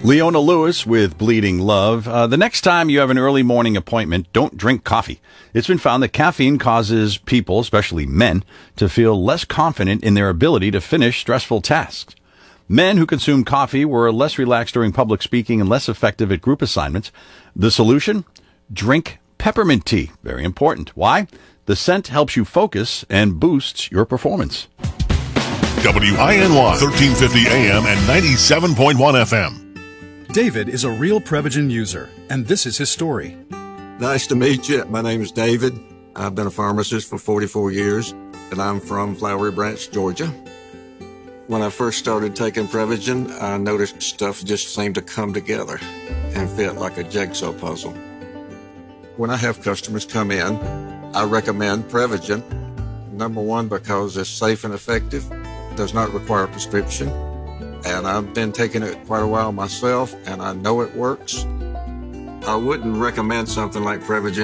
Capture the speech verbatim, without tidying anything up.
Leona Lewis with Bleeding Love. Uh, the next time you have an early morning appointment, don't drink coffee. It's been found that caffeine causes people, especially men, to feel less confident in their ability to finish stressful tasks. Men who consume coffee were less relaxed during public speaking and less effective at group assignments. The solution? Drink peppermint tea. Very important. Why? The scent helps you focus and boosts your performance. W I N Y, thirteen fifty A M and ninety-seven point one F M. David is a real Prevagen user, and this is his story. Nice to meet you. My name is David. I've been a pharmacist for forty-four years, and I'm from Flowery Branch, Georgia. When I first started taking Prevagen, I noticed stuff just seemed to come together and fit like a jigsaw puzzle. When I have customers come in, I recommend Prevagen. Number one, because it's safe and effective, does not require a prescription. And I've been taking it quite a while myself, and I know it works. I wouldn't recommend something like Prevagen